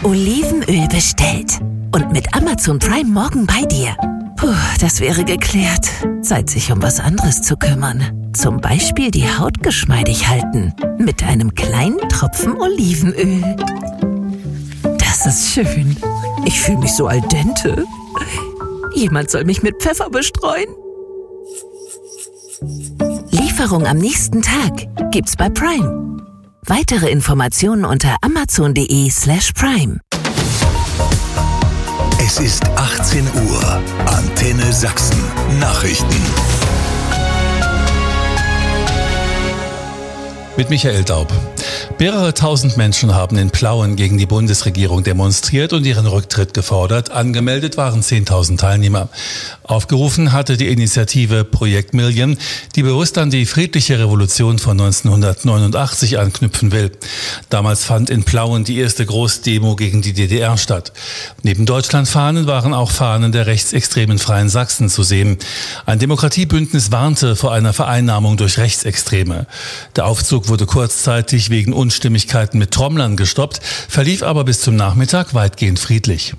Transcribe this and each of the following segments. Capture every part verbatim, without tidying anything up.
Olivenöl bestellt. Und mit Amazon Prime morgen bei dir. Puh, das wäre geklärt. Zeit, sich um was anderes zu kümmern. Zum Beispiel die Haut geschmeidig halten. Mit einem kleinen Tropfen Olivenöl. Das ist schön. Ich fühle mich so al dente. Jemand soll mich mit Pfeffer bestreuen. Lieferung am nächsten Tag gibt's bei Prime. Weitere Informationen unter amazon.de slash prime. Es ist achtzehn Uhr. Antenne Sachsen. Nachrichten. Mit Michael Daub. Mehrere tausend Menschen haben in Plauen gegen die Bundesregierung demonstriert und ihren Rücktritt gefordert. Angemeldet waren zehntausend Teilnehmer. Aufgerufen hatte die Initiative Projekt Million, die bewusst an die friedliche Revolution von neunzehnhundertneunundachtzig anknüpfen will. Damals fand in Plauen die erste Großdemo gegen die D D R statt. Neben Deutschlandfahnen waren auch Fahnen der rechtsextremen Freien Sachsen zu sehen. Ein Demokratiebündnis warnte vor einer Vereinnahmung durch Rechtsextreme. Der Aufzug wurde kurzzeitig wegen Unstimmigkeiten mit Trommlern gestoppt, verlief aber bis zum Nachmittag weitgehend friedlich.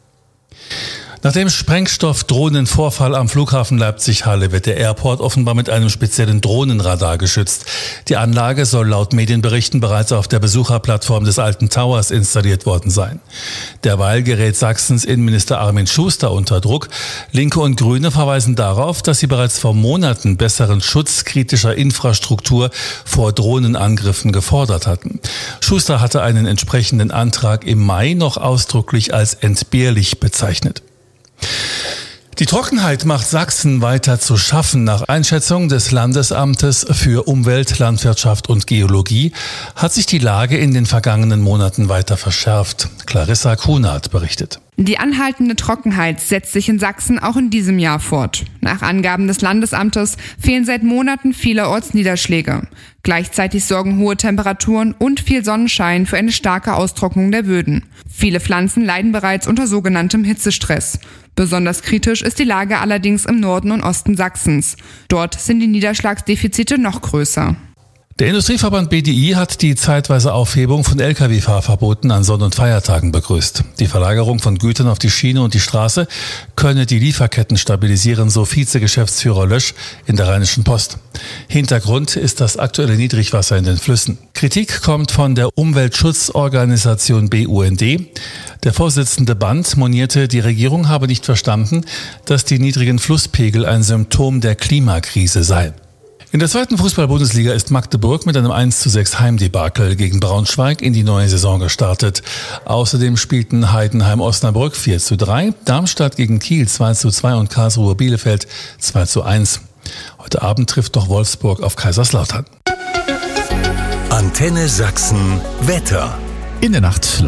Nach dem Sprengstoff-Drohnenvorfall am Flughafen Leipzig-Halle wird der Airport offenbar mit einem speziellen Drohnenradar geschützt. Die Anlage soll laut Medienberichten bereits auf der Besucherplattform des Alten Towers installiert worden sein. Derweil gerät Sachsens Innenminister Armin Schuster unter Druck. Linke und Grüne verweisen darauf, dass sie bereits vor Monaten besseren Schutz kritischer Infrastruktur vor Drohnenangriffen gefordert hatten. Schuster hatte einen entsprechenden Antrag im Mai noch ausdrücklich als entbehrlich bezeichnet. Die Trockenheit macht Sachsen weiter zu schaffen. Nach Einschätzung des Landesamtes für Umwelt, Landwirtschaft und Geologie hat sich die Lage in den vergangenen Monaten weiter verschärft. Clarissa Kunert berichtet. Die anhaltende Trockenheit setzt sich in Sachsen auch in diesem Jahr fort. Nach Angaben des Landesamtes fehlen seit Monaten vielerorts Niederschläge. Gleichzeitig sorgen hohe Temperaturen und viel Sonnenschein für eine starke Austrocknung der Böden. Viele Pflanzen leiden bereits unter sogenanntem Hitzestress. Besonders kritisch ist die Lage allerdings im Norden und Osten Sachsens. Dort sind die Niederschlagsdefizite noch größer. Der Industrieverband B D I hat die zeitweise Aufhebung von L K W-Fahrverboten an Sonn- und Feiertagen begrüßt. Die Verlagerung von Gütern auf die Schiene und die Straße könne die Lieferketten stabilisieren, so Vizegeschäftsführer Lösch in der Rheinischen Post. Hintergrund ist das aktuelle Niedrigwasser in den Flüssen. Kritik kommt von der Umweltschutzorganisation B U N D. Der Vorsitzende Band monierte, die Regierung habe nicht verstanden, dass die niedrigen Flusspegel ein Symptom der Klimakrise seien. In der zweiten Fußball-Bundesliga ist Magdeburg mit einem eins zu sechs Heimdebakel gegen Braunschweig in die neue Saison gestartet. Außerdem spielten Heidenheim-Osnabrück vier zu drei, Darmstadt gegen Kiel zwei zu zwei und Karlsruhe-Bielefeld zwei zu eins. Heute Abend trifft doch Wolfsburg auf Kaiserslautern. Antenne Sachsen Wetter. In der Nacht